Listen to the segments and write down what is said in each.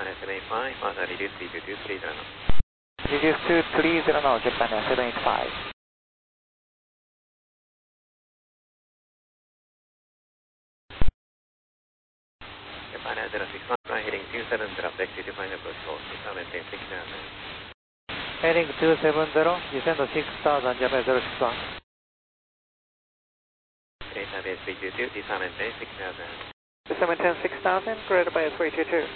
Japan S785, further reduce speed to 230 knots. Reduce to 30 knots, Japan S785. Japan S061, heading 270, taxi to final approach call, descend maintain 6000. Heading 270, descend 6000, Japan 061. Greater base 322, descend maintain 6000. Descend maintain 6000, greater base 322.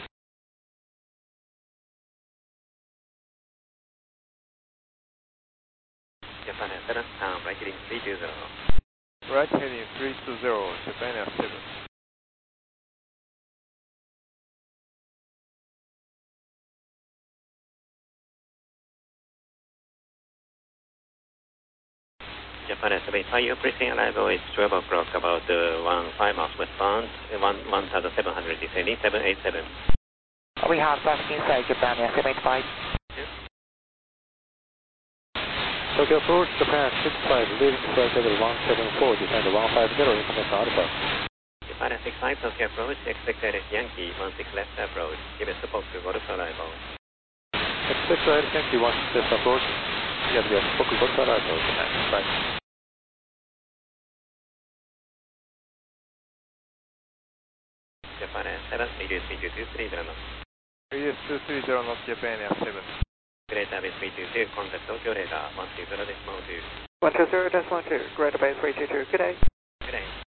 Japan S7, right heading 320. Right heading 320, Japan S7. Japan S785, your pressing arrival is 12 o'clock, about 15 miles westbound, 1700 descending, 787. We have traffic inside Japan S785. Tokyo approach, Japan 65, leaving flight level 174, descend 150, information Alpha. Japan S65, Tokyo approach, expect direct Yankee, 16 left approach, give us support to Golf arrival. Expect direct Yankee 16 left approach, give us support to Golf arrival, Japan 65. Japan S7, reduce speed to 230 knots. Reduce 230 knots, Japan S7. Greater base 322, contact Tokyo radar, 120.2. 120.2, greater base 322, good day. Good day.